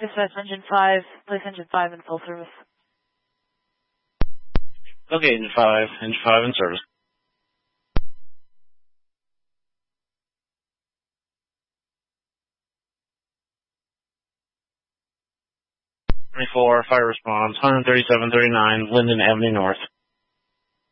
Dispatch engine 5, place engine 5 in full service. Okay, engine 5 in service. 24, fire response, 13739, Linden Avenue North.